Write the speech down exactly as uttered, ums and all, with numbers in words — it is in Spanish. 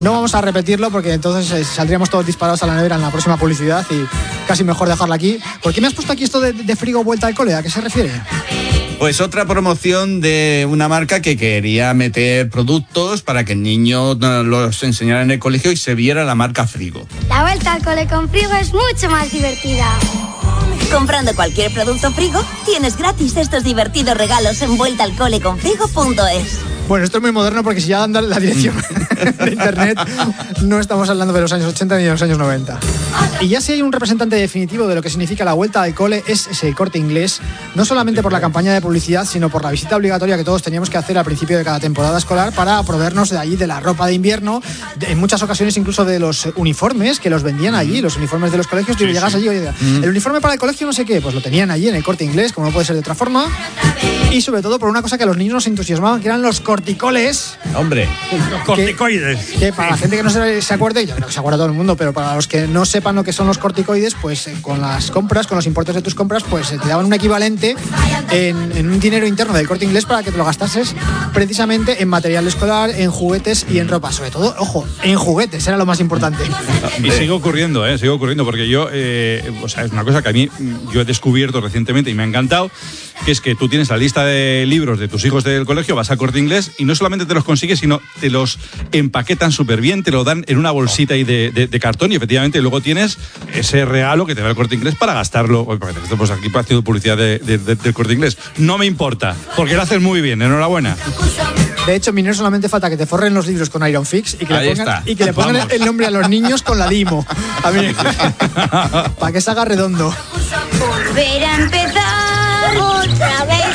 No vamos a repetirlo porque entonces eh, saldríamos todos disparados a la nevera en la próxima publicidad y casi mejor dejarla aquí. ¿Por qué me has puesto aquí esto de, de frigo vuelta al cole? ¿A qué se refiere? Pues otra promoción de una marca que quería meter productos para que el niño los enseñara en el colegio y se viera la marca Frigo. La vuelta al cole con Frigo es mucho más divertida. Comprando cualquier producto Frigo, tienes gratis estos divertidos regalos en vuelta al cole con frigo punto es. Bueno, esto es muy moderno porque si ya dan la dirección de internet, no estamos hablando de los años ochenta ni de los años noventa. Y ya si hay un representante definitivo de lo que significa la vuelta al cole, es ese Corte Inglés, no solamente por la campaña de publicidad, sino por la visita obligatoria que todos teníamos que hacer al principio de cada temporada escolar para proveernos de allí de la ropa de invierno, de, en muchas ocasiones incluso de los uniformes que los vendían allí, los uniformes de los colegios. Sí, llegas sí. allí, oye, el uniforme para el colegio no sé qué, pues lo tenían allí en el Corte Inglés, como no puede ser de otra forma. Y sobre todo por una cosa que a los niños nos entusiasmaban, que eran los corticoles. Hombre, los corticoides. Que, que para la gente que no se, se acuerde, yo creo que se acuerda todo el mundo, pero para los que no sepan lo que son los corticoides, pues eh, con las compras, con los importes de tus compras, pues eh, te daban un equivalente en, en un dinero interno del Corte Inglés para que te lo gastases precisamente en material escolar, en juguetes y en ropa. Sobre todo, ojo, en juguetes, era lo más importante. Y sigue ocurriendo, ¿eh? Sigue ocurriendo, porque yo, eh, o sea, es una cosa que a mí yo he descubierto recientemente y me ha encantado, que es que tú tienes la lista de libros de tus hijos del colegio, vas al Corte Inglés y no solamente te los consigues, sino te los empaquetan súper bien, te lo dan en una bolsita ahí de, de, de cartón y efectivamente luego tienes ese regalo que te da el Corte Inglés para gastarlo. Oye, pues aquí haciendo publicidad de, de, de, del Corte Inglés. No me importa, porque lo hacen muy bien, enhorabuena. De hecho, Miner, solamente falta que te forren los libros con Iron Fix y que Ahí le pongan, está. y que le pongan el, el nombre a los niños con la limo. A mí, para que se haga redondo. Volver a empezar otra vez.